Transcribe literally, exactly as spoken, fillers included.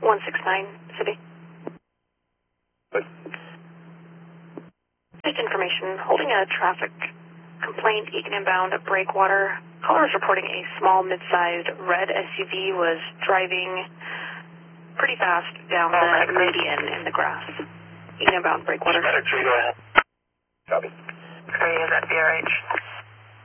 one six nine, City. What? Just information. Holding a traffic complaint, Eagan inbound at Breakwater. Caller is reporting a small, mid-sized red S U V was driving pretty fast down the median in the grass. Eagan inbound, Breakwater. Medic three, go ahead. Copy. three is at B R H.